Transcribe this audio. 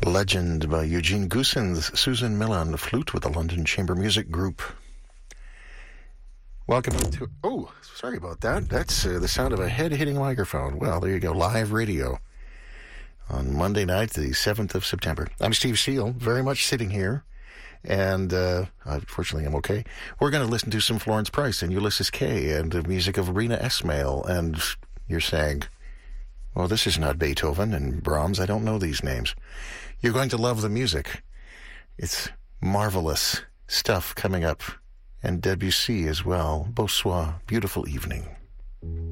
Legend by Eugene Goossens, Susan Miller on the flute with the London Chamber Music Group. Welcome to... Oh, sorry about that. That's the sound of a head hitting a microphone. Well, there you go. Live radio on Monday night, the 7th of September. I'm Steve Steele, very much sitting here. And fortunately, I'm okay. We're going to listen to some Florence Price and Ulysses Kay and the music of Rena Esmail. And you're saying, well, this is not Beethoven and Brahms. I don't know these names. You're going to love the music. It's marvelous stuff coming up. And Debussy as well. Bonsoir. Beautiful evening.